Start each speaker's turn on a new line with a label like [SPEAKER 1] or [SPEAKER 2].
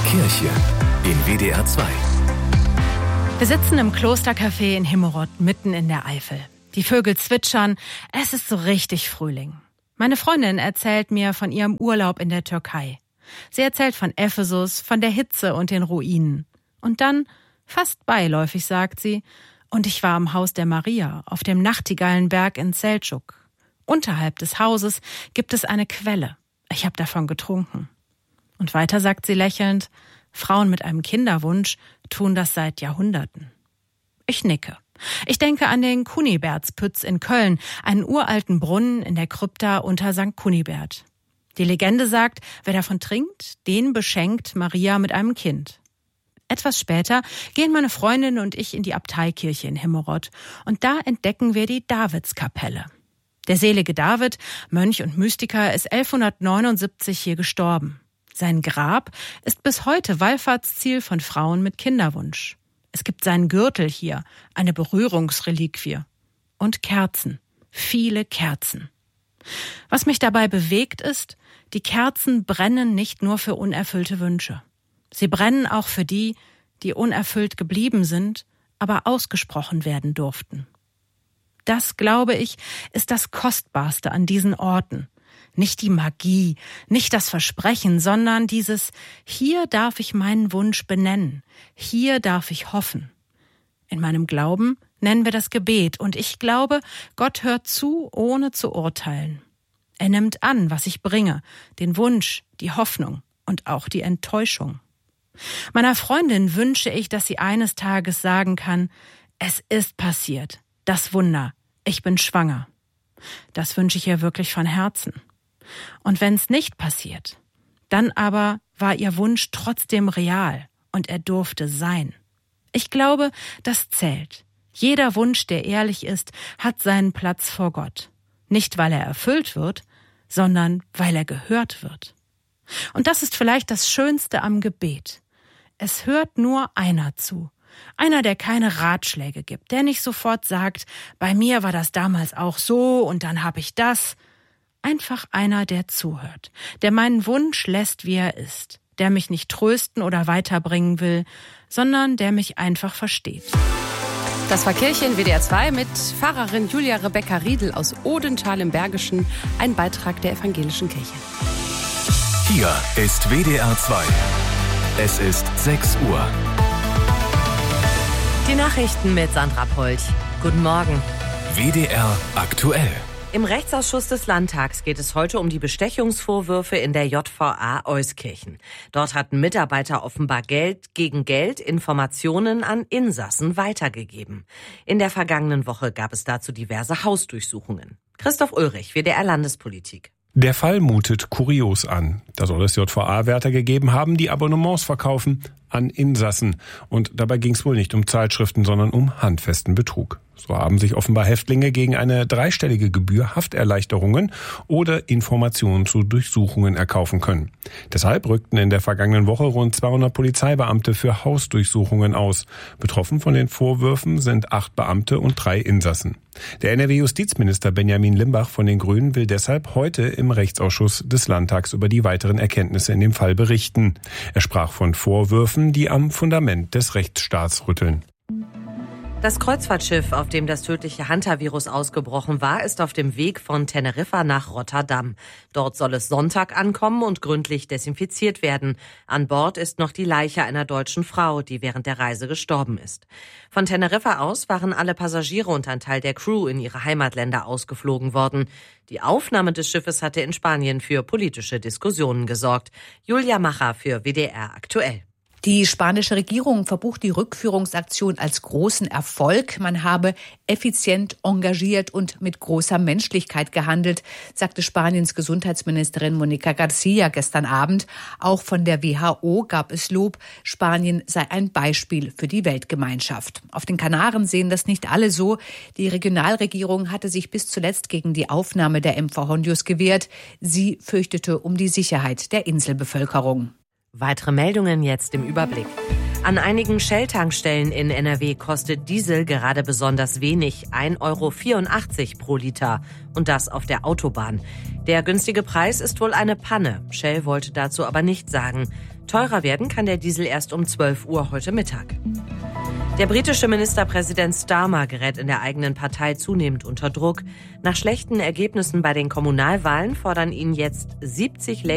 [SPEAKER 1] Kirche in WDR 2.
[SPEAKER 2] Wir sitzen im Klostercafé in Himmerod, mitten in der Eifel. Die Vögel zwitschern, es ist so richtig Frühling. Meine Freundin erzählt mir von ihrem Urlaub in der Türkei. Sie erzählt von Ephesus, von der Hitze und den Ruinen. Und dann, fast beiläufig, sagt sie, und ich war am Haus der Maria, auf dem Nachtigallenberg in Selçuk. Unterhalb des Hauses gibt es eine Quelle. Ich habe davon getrunken. Und weiter sagt sie lächelnd, Frauen mit einem Kinderwunsch tun das seit Jahrhunderten. Ich nicke. Ich denke an den Kunibertspütz in Köln, einen uralten Brunnen in der Krypta unter St. Kunibert. Die Legende sagt, wer davon trinkt, den beschenkt Maria mit einem Kind. Etwas später gehen meine Freundin und ich in die Abteikirche in Himmerod und da entdecken wir die Davidskapelle. Der selige David, Mönch und Mystiker, ist 1179 hier gestorben. Sein Grab ist bis heute Wallfahrtsziel von Frauen mit Kinderwunsch. Es gibt seinen Gürtel hier, eine Berührungsreliquie. Und Kerzen, viele Kerzen. Was mich dabei bewegt ist, die Kerzen brennen nicht nur für unerfüllte Wünsche. Sie brennen auch für die, die unerfüllt geblieben sind, aber ausgesprochen werden durften. Das, glaube ich, ist das Kostbarste an diesen Orten. Nicht die Magie, nicht das Versprechen, sondern dieses hier darf ich meinen Wunsch benennen, hier darf ich hoffen. In meinem Glauben nennen wir das Gebet und ich glaube, Gott hört zu, ohne zu urteilen. Er nimmt an, was ich bringe, den Wunsch, die Hoffnung und auch die Enttäuschung. Meiner Freundin wünsche ich, dass sie eines Tages sagen kann, es ist passiert, das Wunder, ich bin schwanger. Das wünsche ich ihr wirklich von Herzen. Und wenn es nicht passiert, dann aber war ihr Wunsch trotzdem real und er durfte sein. Ich glaube, das zählt. Jeder Wunsch, der ehrlich ist, hat seinen Platz vor Gott. Nicht, weil er erfüllt wird, sondern weil er gehört wird. Und das ist vielleicht das Schönste am Gebet. Es hört nur einer zu. Einer, der keine Ratschläge gibt, der nicht sofort sagt, bei mir war das damals auch so und dann habe ich das. Einfach einer, der zuhört, der meinen Wunsch lässt, wie er ist, der mich nicht trösten oder weiterbringen will, sondern der mich einfach versteht.
[SPEAKER 3] Das war Kirche in WDR 2 mit Pfarrerin Julia Rebecca Riedel aus Odenthal im Bergischen, ein Beitrag der Evangelischen Kirche.
[SPEAKER 1] Hier ist WDR 2. Es ist 6 Uhr.
[SPEAKER 4] Die Nachrichten mit Sandra Polch. Guten Morgen.
[SPEAKER 1] WDR aktuell.
[SPEAKER 4] Im Rechtsausschuss des Landtags geht es heute um die Bestechungsvorwürfe in der JVA Euskirchen. Dort hatten Mitarbeiter offenbar Geld gegen Geld Informationen an Insassen weitergegeben. In der vergangenen Woche gab es dazu diverse Hausdurchsuchungen. Christoph Ulrich, WDR Landespolitik.
[SPEAKER 5] Der Fall mutet kurios an. Da soll es JVA-Wärter gegeben haben, die Abonnements verkaufen an Insassen. Und dabei ging es wohl nicht um Zeitschriften, sondern um handfesten Betrug. So haben sich offenbar Häftlinge gegen eine dreistellige Gebühr Hafterleichterungen oder Informationen zu Durchsuchungen erkaufen können. Deshalb rückten in der vergangenen Woche rund 200 Polizeibeamte für Hausdurchsuchungen aus. Betroffen von den Vorwürfen sind 8 Beamte und 3 Insassen. Der NRW-Justizminister Benjamin Limbach von den Grünen will deshalb heute im Rechtsausschuss des Landtags über die weiteren Erkenntnisse in dem Fall berichten. Er sprach von Vorwürfen, die am Fundament des Rechtsstaats rütteln.
[SPEAKER 4] Das Kreuzfahrtschiff, auf dem das tödliche Hantavirus ausgebrochen war, ist auf dem Weg von Teneriffa nach Rotterdam. Dort soll es Sonntag ankommen und gründlich desinfiziert werden. An Bord ist noch die Leiche einer deutschen Frau, die während der Reise gestorben ist. Von Teneriffa aus waren alle Passagiere und ein Teil der Crew in ihre Heimatländer ausgeflogen worden. Die Aufnahme des Schiffes hatte in Spanien für politische Diskussionen gesorgt. Julia Macher für WDR aktuell.
[SPEAKER 6] Die spanische Regierung verbucht die Rückführungsaktion als großen Erfolg. Man habe effizient, engagiert und mit großer Menschlichkeit gehandelt, sagte Spaniens Gesundheitsministerin Mónica García gestern Abend. Auch von der WHO gab es Lob. Spanien sei ein Beispiel für die Weltgemeinschaft. Auf den Kanaren sehen das nicht alle so. Die Regionalregierung hatte sich bis zuletzt gegen die Aufnahme der Mvhondios gewehrt. Sie fürchtete um die Sicherheit der Inselbevölkerung.
[SPEAKER 4] Weitere Meldungen jetzt im Überblick. An einigen Shell-Tankstellen in NRW kostet Diesel gerade besonders wenig, 1,84 € pro Liter. Und das auf der Autobahn. Der günstige Preis ist wohl eine Panne. Shell wollte dazu aber nichts sagen. Teurer werden kann der Diesel erst um 12 Uhr heute Mittag. Der britische Ministerpräsident Starmer gerät in der eigenen Partei zunehmend unter Druck. Nach schlechten Ergebnissen bei den Kommunalwahlen fordern ihn jetzt 70